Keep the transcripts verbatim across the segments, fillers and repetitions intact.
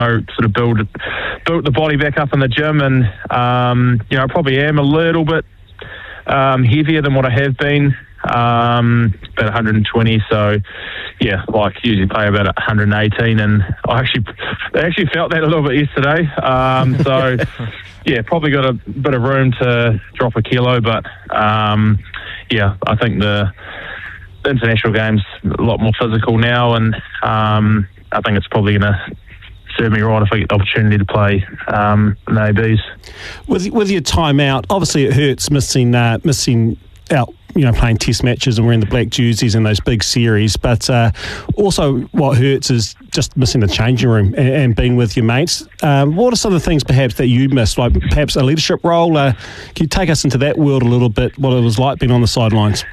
know, sort of build built the body back up in the gym, and um, you know, I probably am a little bit um, heavier than what I have been. Um, about one hundred twenty, so yeah, like usually play about one hundred eighteen, and I actually I actually felt that a little bit yesterday. Um, so yeah, probably got a bit of room to drop a kilo, but um, yeah, I think the, the international game's a lot more physical now, and um, I think it's probably going to serve me right if I get the opportunity to play um, in the A Bs. With with your time out, obviously it hurts missing uh, missing out, you know, playing test matches and wearing the black jerseys in those big series, but uh, also what hurts is just missing the changing room and, and being with your mates. Um, what are some of the things perhaps that you missed, like perhaps a leadership role? Uh, can you take us into that world a little bit, what it was like being on the sidelines?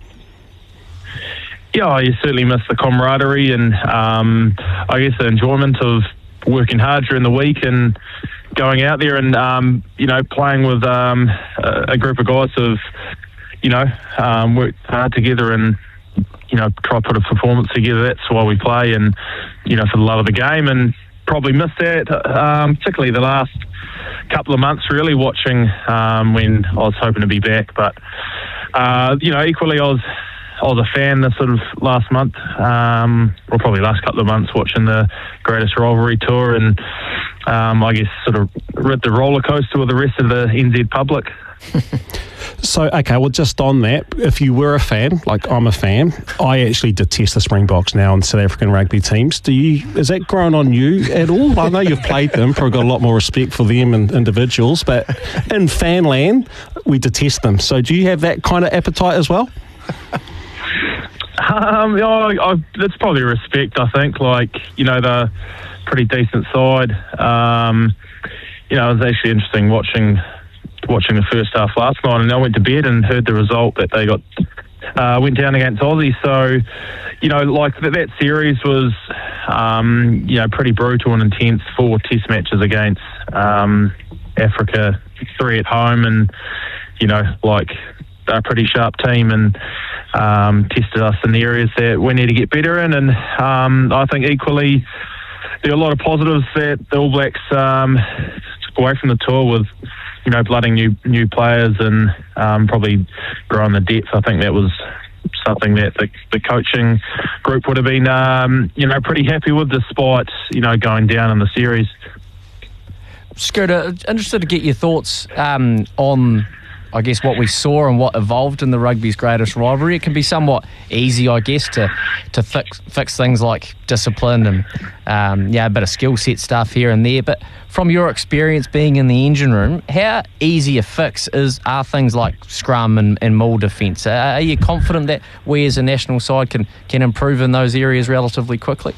Yeah, you certainly miss the camaraderie and um, I guess the enjoyment of working hard during the week and going out there and, um, you know, playing with um, a, a group of guys who've, you know, um, worked hard together and, you know, try to put a performance together. That's why we play, and, you know, for the love of the game, and probably missed that, um, particularly the last couple of months, really, watching um, when I was hoping to be back. But, uh, you know, equally I was I was a fan this sort of last month, um, or probably last couple of months, watching the Greatest Rivalry Tour, and um, I guess sort of rid the roller coaster with the rest of the N Z public. So, okay, well, just on that, if you were a fan, like I'm a fan, I actually detest the Springboks now and South African rugby teams. Do you? Is that grown on you at all? I know you've played them, probably got a lot more respect for them and individuals, but in fanland, we detest them. So do you have that kind of appetite as well? Um, yeah, I, I, that's probably respect, I think. Like, you know, they're pretty decent side. Um, you know, it was actually interesting watching watching the first half last night, and I went to bed and heard the result that they got uh, went down against Aussie. So, you know, like that, that series was, um, you know, pretty brutal and intense. Four test matches against um, Africa, three at home, and, you know, like they're a pretty sharp team and um, tested us in the areas that we need to get better in. And um, I think equally there are a lot of positives that the All Blacks um, took away from the tour with, you know, blooding new new players and um, probably growing the depth. I think that was something that the, the coaching group would have been, um, you know, pretty happy with, despite, you know, going down in the series. Scooter, interested to get your thoughts um, on, I guess, what we saw and what evolved in the rugby's greatest rivalry. It can be somewhat easy, I guess, to to fix fix things like discipline and um, yeah, a bit of skill set stuff here and there. But from your experience being in the engine room, how easy a fix is are things like scrum and, and maul defence? Are you confident that we as a national side can can improve in those areas relatively quickly?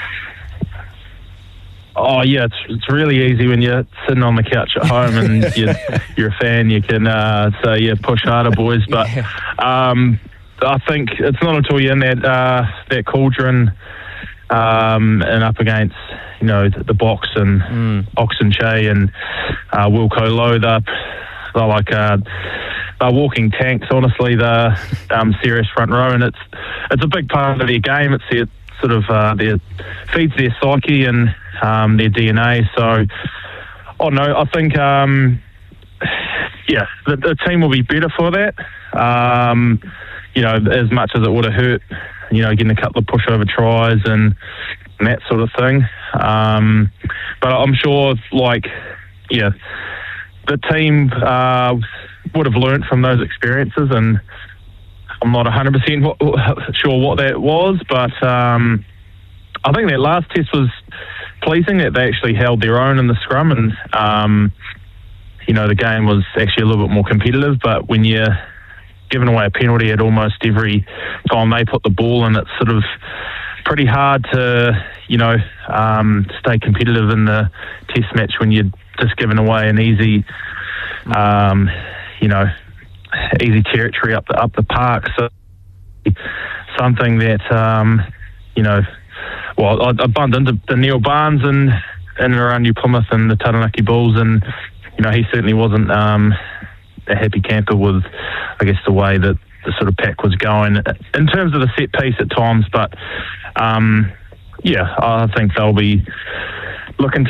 Oh yeah, it's it's really easy when you're sitting on the couch at home and you're, you're a fan. You can uh, say, yeah, push harder, boys. But um, I think it's not until you're in that uh, that cauldron um, and up against, you know, the, the box and mm. Oxen Che and uh, Wilco Lowe, they're, they're like uh, they're walking tanks. Honestly, they're um, serious front row, and it's it's a big part of their game. It's their sort of uh, their feeds their psyche and um, their D N A. So, oh no, I think um, yeah, the, the team will be better for that. Um, you know, as much as it would have hurt, you know, getting a couple of pushover tries and, and that sort of thing. Um, but I'm sure, like, yeah, the team uh, would have learnt from those experiences, and I'm not one hundred percent sure what that was, but um, I think that last test was pleasing, that they actually held their own in the scrum, and um, you know, the game was actually a little bit more competitive. But when you're giving away a penalty at almost every time they put the ball in, it's sort of pretty hard to, you know, um, stay competitive in the test match when you're just giving away an easy, um, you know, easy territory up the up the park. So something that um, you know, well, I, I bumped into the Neil Barnes and in and around New Plymouth and the Taranaki Bulls, and you know, he certainly wasn't um, a happy camper with, I guess, the way that the sort of pack was going in terms of the set piece at times. But um, yeah, I think they'll be looking